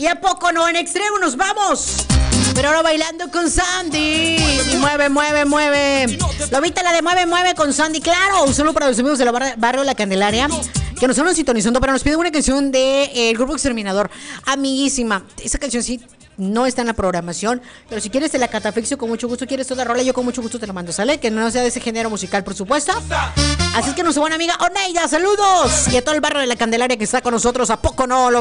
¿Y a poco no? En extremo nos vamos. Pero ahora bailando con Sandy. Y mueve, mueve, mueve. Lobita, la de mueve, mueve con Sandy. Claro, un saludo para los amigos del barrio La Candelaria que nos están sintonizando, pero nos piden una canción de Grupo Exterminador. Amiguísima, esa canción sí no está en la programación, pero si quieres te la catafixio con mucho gusto. ¿Quieres toda la rola? Yo con mucho gusto te la mando, ¿sale? Que no sea de ese género musical, por supuesto. Así es que nuestra buena amiga Oneida, saludos. Y a todo el barrio de La Candelaria que está con nosotros. ¿A poco no?